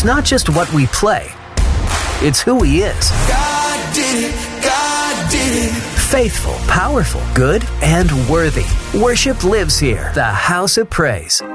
not just what we play, it's who He is. God did it. God did it. Faithful, powerful, good, and worthy. Worship lives here. The House of Praise.